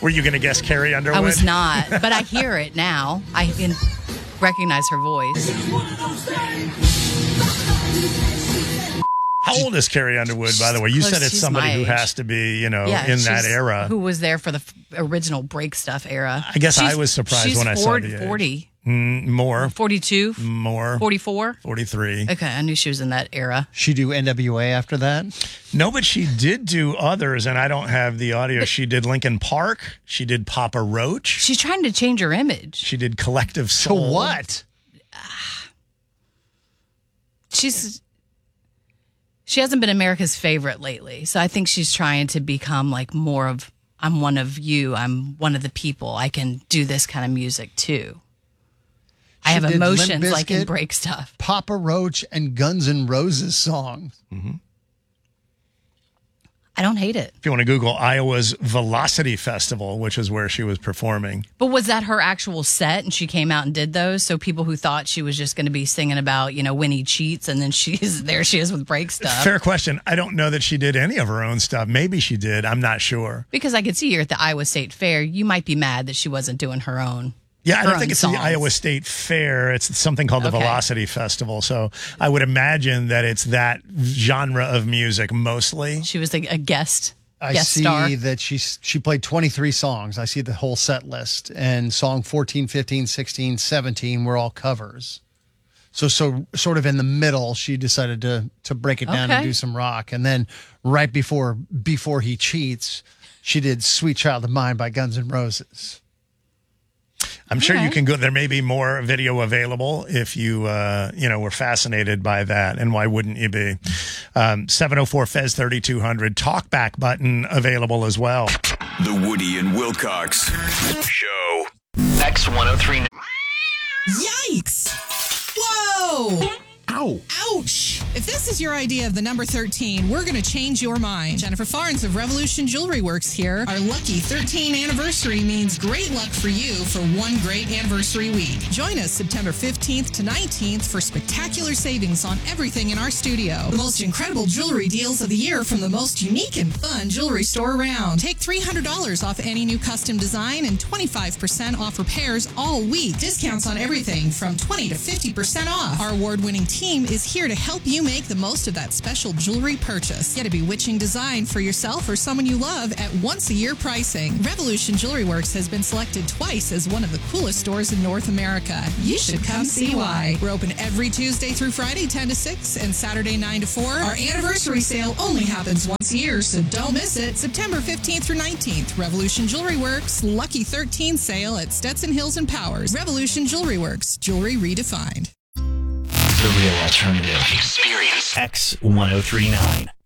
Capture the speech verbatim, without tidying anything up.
Were you going to guess Carrie Underwood? I was not, but I hear it now. I can recognize her voice. How old is Carrie Underwood, by the way? You Close, said it's she's somebody my who age. has to be, you know, Yeah, in that she's- era. Who was there for the f- original break stuff era. I guess She's- I was surprised she's when I saw forty, the age. forty. Mm, more. forty-two? More. forty-four? forty-three. Okay, I knew she was in that era. She do N W A after that? No, but she did do others, and I don't have the audio. But- she did Linkin Park. She did Papa Roach. She's trying to change her image. She did Collective To Soul. what? She's she hasn't been America's favorite lately, so I think she's trying to become like more of I'm one of you. I'm one of the people. I can do this kind of music too. I She have did Limp emotions like in Bizkit, break stuff. Papa Roach, and Guns N' Roses songs. Mm-hmm. I don't hate it. If you want to Google Iowa's Velocity Festival, which is where she was performing. But was that her actual set and she came out and did those? So people who thought she was just going to be singing about, you know, Winnie cheats and then she's there she is with break stuff. Fair question. I don't know that she did any of her own stuff. Maybe she did. I'm not sure. Because I could see her at the Iowa State Fair. You might be mad that she wasn't doing her own. Yeah, I her don't own think it's songs. the Iowa State Fair. It's something called the Okay. Velocity Festival. So I would imagine that it's that genre of music mostly. She was like a guest. I guest see star. that she she played twenty-three songs. I see the whole set list. And song fourteen, fifteen, sixteen, seventeen were all covers. So so sort of in the middle, she decided to to break it down and Okay. do some rock. And then right before before he cheats, she did Sweet Child of Mine by Guns N' Roses. I'm sure you Okay. can go. There may be more video available if you, uh, you know, were fascinated by that. And why wouldn't you be? Um, seven oh four Fez thirty-two hundred talkback button available as well. The Woody and Wilcox Show. X one oh three. Yikes! Whoa! Ow. Ouch! If this is your idea of the number thirteen, we're going to change your mind. Jennifer Farnes of Revolution Jewelry Works here. Our lucky thirteen anniversary means great luck for you for one great anniversary week. Join us September fifteenth to nineteenth for spectacular savings on everything in our studio. The most incredible jewelry deals of the year from the most unique and fun jewelry store around. Take three hundred dollars off any new custom design and twenty-five percent off repairs all week. Discounts on everything from twenty to fifty percent off. Our award-winning team is here to help you make the most of that special jewelry purchase. Get a bewitching design for yourself or someone you love at once-a-year pricing. Revolution Jewelry Works has been selected twice as one of the coolest stores in North America. You should come see why. We're open every Tuesday through Friday, ten to six, and Saturday, nine to four. Our anniversary sale only happens once a year, so don't miss it. September fifteenth through nineteenth, Revolution Jewelry Works, Lucky thirteen sale at Stetson Hills and Powers. Revolution Jewelry Works, jewelry redefined. The real alternative. Experience X one oh three nine.